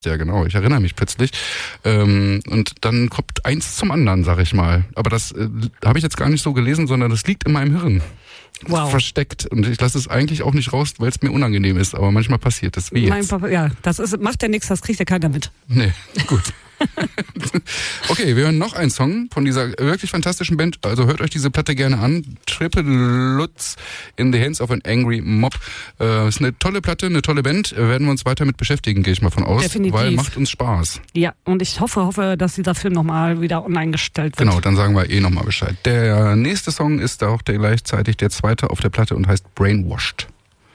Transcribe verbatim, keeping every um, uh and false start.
Ja, genau, ich erinnere mich plötzlich. Ähm, und dann kommt eins zum anderen, sag ich mal. Aber das äh, habe ich jetzt gar nicht so gelesen, sondern das liegt in meinem Hirn. Wow. Versteckt. Und ich lasse es eigentlich auch nicht raus, weil es mir unangenehm ist. Aber manchmal passiert das. Wie Mein jetzt? Papa, ja, das ist, macht ja nichts, das kriegt ja keiner mit. Nee, gut. Okay, wir hören noch einen Song von dieser wirklich fantastischen Band. Also hört euch diese Platte gerne an. Triple Lutz in the Hands of an Angry Mob. Äh, ist eine tolle Platte, eine tolle Band. Äh, werden wir uns weiter mit beschäftigen, gehe ich mal von aus. Definitiv. Weil macht uns Spaß. Ja, und ich hoffe, hoffe, dass dieser Film nochmal wieder online gestellt wird. Genau, dann sagen wir eh nochmal Bescheid. Der nächste Song ist auch der gleichzeitig der zweite auf der Platte und heißt Brainwashed.